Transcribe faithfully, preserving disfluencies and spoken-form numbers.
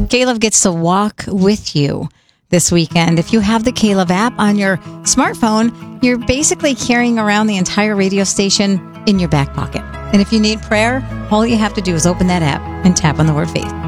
K-Love gets to walk with you this weekend. If you have the K-Love app on your smartphone, you're basically carrying around the entire radio station in your back pocket. And if you need prayer, all you have to do is open that app and tap on the word faith.